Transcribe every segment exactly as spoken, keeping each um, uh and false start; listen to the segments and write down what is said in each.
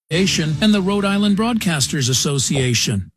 and the Rhode Island Broadcasters Association.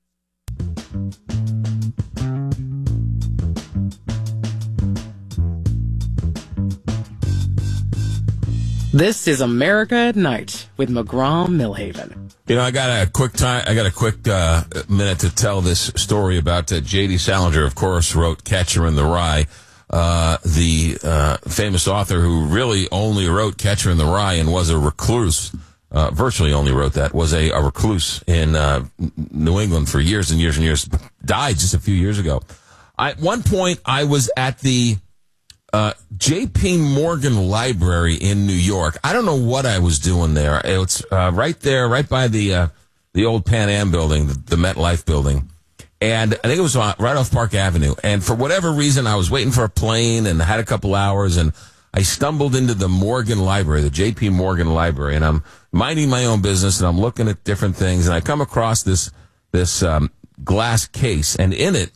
This is America at Night with McGraw-Millhaven. You know, I got a quick time. I got a quick uh, minute to tell this story about uh, J D. Salinger. Of course, wrote Catcher in the Rye. Uh, the uh, famous author who really only wrote Catcher in the Rye and was a recluse, uh, virtually only wrote that, was a, a recluse in uh, New England for years and years and years. Died just a few years ago. I, at one point, I was at the uh, J P. Morgan Library in New York. I don't know what I was doing there. It's uh, right there, right by the uh, the old Pan Am building, the, the MetLife building. And I think it was right off Park Avenue. And for whatever reason, I was waiting for a plane and had a couple hours, and I stumbled into the Morgan Library, the J P. Morgan Library, and I'm minding my own business, and I'm looking at different things, and I come across this this um, glass case, and in it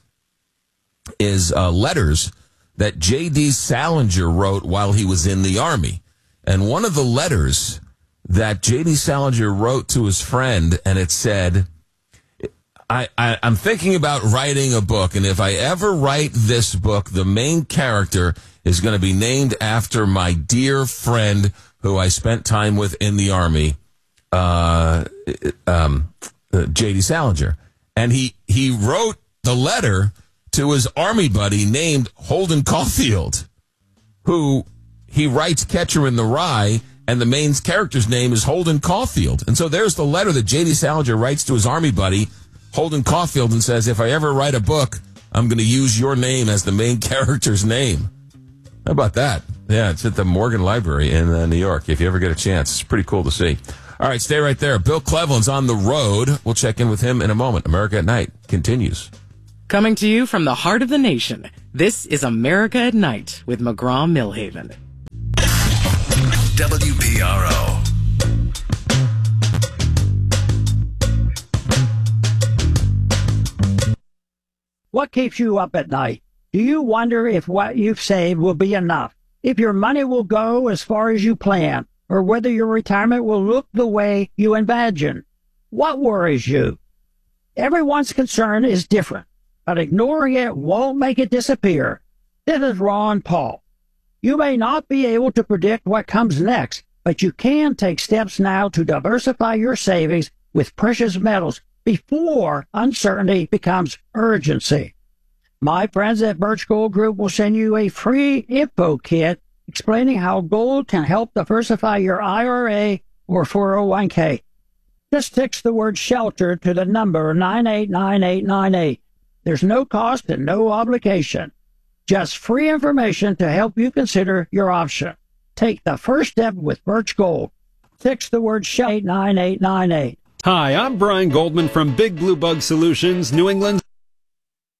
is uh, letters that J D. Salinger wrote while he was in the Army. And one of the letters that J D. Salinger wrote to his friend, and it said, I, I, I'm thinking about writing a book, and if I ever write this book, the main character is going to be named after my dear friend who I spent time with in the Army, uh, um, uh, J D. Salinger. And he, he wrote the letter to his Army buddy named Holden Caulfield, who he writes Catcher in the Rye, and the main character's name is Holden Caulfield. And so there's the letter that J D. Salinger writes to his Army buddy, Holden Caulfield, and says, if I ever write a book, I'm going to use your name as the main character's name. How about that? Yeah, it's at the Morgan Library in uh, New York, if you ever get a chance. It's pretty cool to see. All right, stay right there. Bill Cleveland's on the road. We'll check in with him in a moment. America at Night continues. Coming to you from the heart of the nation, this is America at Night with McGraw-Millhaven. W P R O. What keeps you up at night? Do you wonder if what you've saved will be enough? If your money will go as far as you plan? Or whether your retirement will look the way you imagine? What worries you? Everyone's concern is different, but ignoring it won't make it disappear. This is Ron Paul. You may not be able to predict what comes next, but you can take steps now to diversify your savings with precious metals before uncertainty becomes urgency. My friends at Birch Gold Group will send you a free info kit explaining how gold can help diversify your I R A or four oh one k. Just text the word SHELTER to the number nine eight nine eight nine eight. There's no cost and no obligation. Just free information to help you consider your option. Take the first step with Birch Gold. Text the word SHELTER nine eight nine eight. Hi, I'm Brian Goldman from Big Blue Bug Solutions, New England's